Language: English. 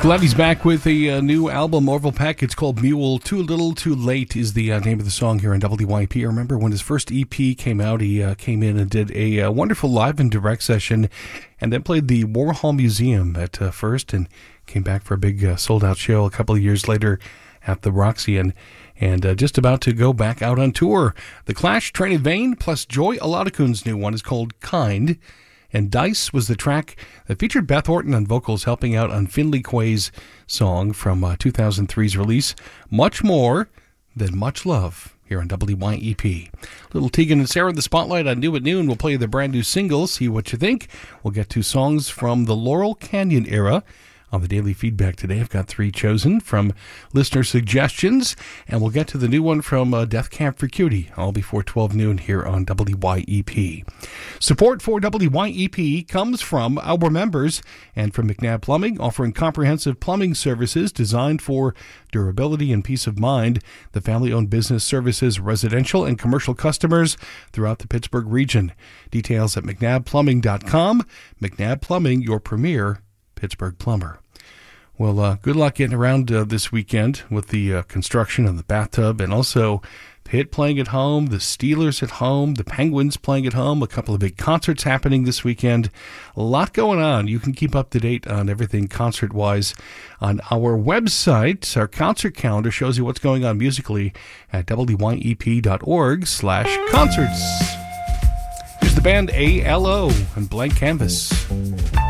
Glad he's back with a new album, Orville Peck. It's called Mule. Too Little, Too Late is the name of the song here on WYP. I remember when his first EP came out, he came in and did a wonderful live and direct session and then played the Warhol Museum at first and came back for a big sold-out show a couple of years later at the Roxy and just about to go back out on tour. The Clash, Train in Vain, plus Joy Oladekun's new one is called Kind. And Dice was the track that featured Beth Orton on vocals helping out on Finley Quay's song from 2003's release, Much More Than Much Love, here on WYEP. Little Tegan and Sarah in the spotlight on New at Noon. We'll play their brand new single, See What You Think. We'll get to songs from the Laurel Canyon era. On the daily feedback today, I've got 3 chosen from listener suggestions, and we'll get to the new one from Death Camp for Cutie, all before 12 noon here on WYEP. Support for WYEP comes from our members and from McNabb Plumbing, offering comprehensive plumbing services designed for durability and peace of mind. The family-owned business services residential and commercial customers throughout the Pittsburgh region. Details at McNabbPlumbing.com. McNabb Plumbing, your premier Pittsburgh plumber. Well, good luck getting around this weekend with the construction of the bathtub, and also Pitt playing at home, the Steelers at home, the Penguins playing at home, a couple of big concerts happening this weekend. A lot going on. You can keep up to date on everything concert-wise on our website. Our concert calendar shows you what's going on musically at wyep.org/concerts. Here's the band ALO and Blank Canvas.